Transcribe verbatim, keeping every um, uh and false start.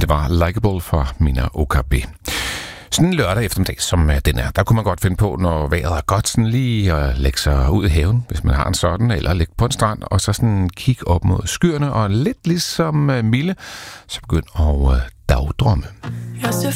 Det var Likeable fra Mina Okabe. Sådan en lørdag eftermiddag, som den er, der kunne man godt finde på, når vejret er godt, sådan lige at lægge sig ud i haven, hvis man har en sådan, eller ligge på en strand, og så sådan kigge op mod skyerne, og lidt ligesom Mille, så begynd at dagdrømme.